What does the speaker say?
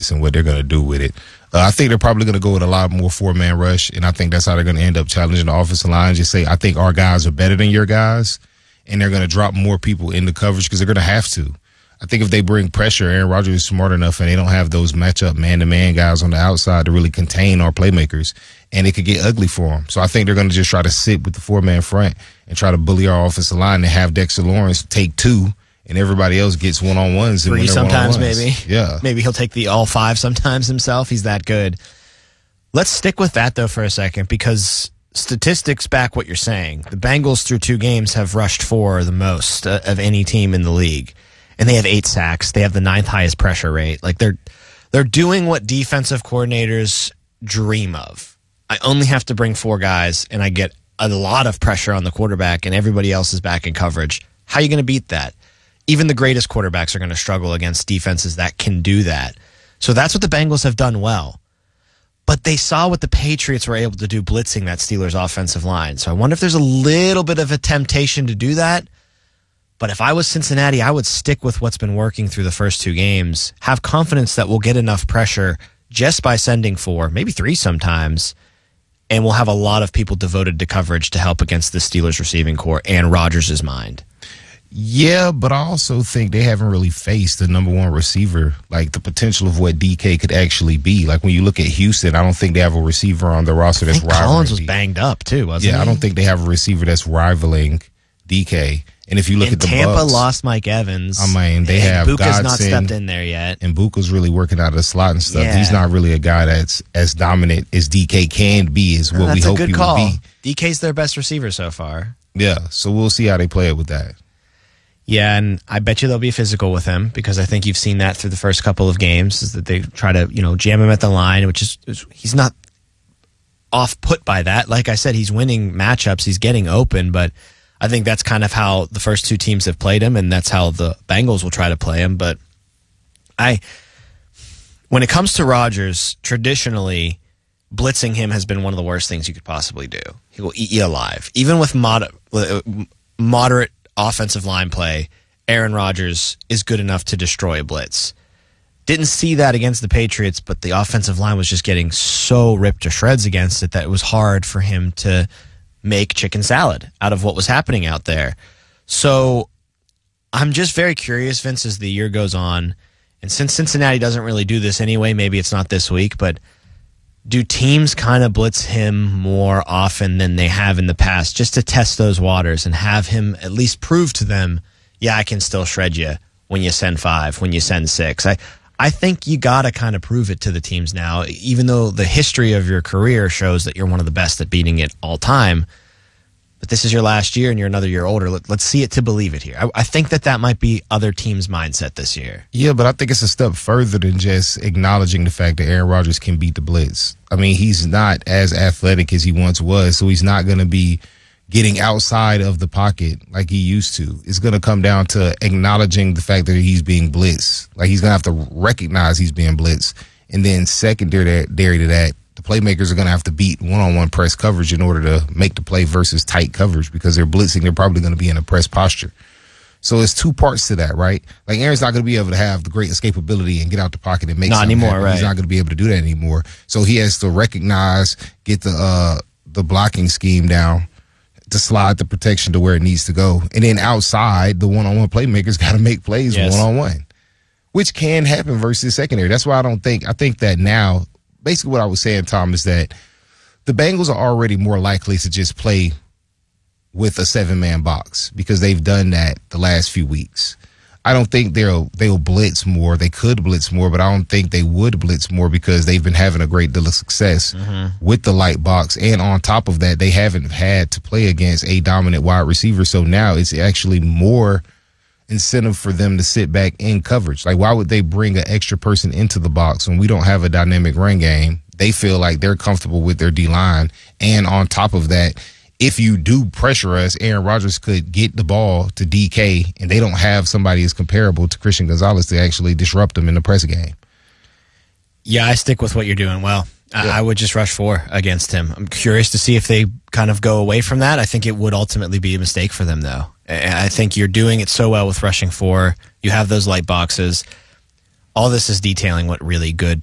and what they're going to do with it. I think they're probably going to go with a lot more four-man rush, and I think that's how they're going to end up challenging the offensive line. Just say, I think our guys are better than your guys, and they're going to drop more people into coverage because they're going to have to. I think if they bring pressure, Aaron Rodgers is smart enough, and they don't have those matchup man-to-man guys on the outside to really contain our playmakers, and it could get ugly for them. So I think they're going to just try to sit with the four-man front and try to bully our offensive line and have Dexter Lawrence take two, and everybody else gets one-on-ones. Three sometimes, maybe. Yeah. Maybe he'll take the all five sometimes himself. He's that good. Let's stick with that, though, for a second, because statistics back what you're saying. The Bengals, through 2 games, have rushed for the most of any team in the league. And they have 8 sacks. They have the 9th highest pressure rate. Like, they're doing what defensive coordinators dream of. I only have to bring 4 guys, and I get a lot of pressure on the quarterback, and everybody else is back in coverage. How are you going to beat that? Even the greatest quarterbacks are going to struggle against defenses that can do that. So that's what the Bengals have done well. But they saw what the Patriots were able to do blitzing that Steelers offensive line. So I wonder if there's a little bit of a temptation to do that. But if I was Cincinnati, I would stick with what's been working through the first 2 games, have confidence that we'll get enough pressure just by sending 4, maybe 3 sometimes, and we'll have a lot of people devoted to coverage to help against the Steelers receiving core and Rodgers' mind. Yeah, but I also think they haven't really faced the number 1 receiver, like the potential of what DK could actually be. Like when you look at Houston, I don't think they have a receiver on the roster that's rivaling. Collins was banged up too, wasn't he? Yeah, I don't think they have a receiver that's rivaling DK. And if you look at the Tampa Bucs, lost Mike Evans. I mean, they have Buka's Godson, not stepped in there yet. And Buka's really working out of the slot and stuff. Yeah. He's not really a guy that's as dominant as DK can be, is what we hope he will be. DK's their best receiver so far. Yeah, so we'll see how they play it with that. Yeah, and I bet you they'll be physical with him because I think you've seen that through the first couple of games, is that they try to, jam him at the line, which is he's not off put by that. Like I said, he's winning matchups, he's getting open, but I think that's kind of how the first 2 teams have played him, and that's how the Bengals will try to play him. But when it comes to Rodgers, traditionally, blitzing him has been one of the worst things you could possibly do. He will eat you alive. Even with moderate offensive line play, Aaron Rodgers is good enough to destroy a blitz. Didn't see that against the Patriots, but the offensive line was just getting so ripped to shreds against it that it was hard for him to make chicken salad out of what was happening out there. So I'm just very curious, Vince, as the year goes on, and since Cincinnati doesn't really do this anyway, maybe it's not this week, but do teams kind of blitz him more often than they have in the past just to test those waters and have him at least prove to them, yeah, I can still shred you when you send 5, when you send 6. I think you got to kind of prove it to the teams now, even though the history of your career shows that you're one of the best at beating it all time. But this is your last year and you're another year older. Let's see it to believe it here. I think that might be other teams' mindset this year. Yeah, but I think it's a step further than just acknowledging the fact that Aaron Rodgers can beat the blitz. I mean, he's not as athletic as he once was, so he's not going to be getting outside of the pocket like he used to. It's going to come down to acknowledging the fact that he's being blitzed. Like, he's going to have to recognize he's being blitzed. And then secondary to that, the playmakers are going to have to beat one-on-one press coverage in order to make the play versus tight coverage, because they're blitzing. They're probably going to be in a press posture. So it's 2 parts to that, right? Like, Aaron's not going to be able to have the great escapability and get out the pocket and make something happen. Right? He's not going to be able to do that anymore. So he has to recognize, get the blocking scheme down, to slide the protection to where it needs to go. And then outside, the one-on-one playmakers got to make plays one-on-one, which can happen versus secondary. That's why I think that now, basically what I was saying, Tom, is that the Bengals are already more likely to just play with a 7-man box because they've done that the last few weeks. I don't think they'll blitz more. They could blitz more, but I don't think they would blitz more because they've been having a great deal of success with the light box. And on top of that, they haven't had to play against a dominant wide receiver. So now it's actually more incentive for them to sit back in coverage. Like, why would they bring an extra person into the box when we don't have a dynamic run game? They feel like they're comfortable with their D-line. And on top of that, if you do pressure us, Aaron Rodgers could get the ball to DK, and they don't have somebody as comparable to Christian Gonzalez to actually disrupt them in the press game. Yeah, I stick with what you're doing well. Yeah. I would just rush 4 against him. I'm curious to see if they kind of go away from that. I think it would ultimately be a mistake for them, though. I think you're doing it so well with rushing 4. You have those light boxes. all this is detailing what really good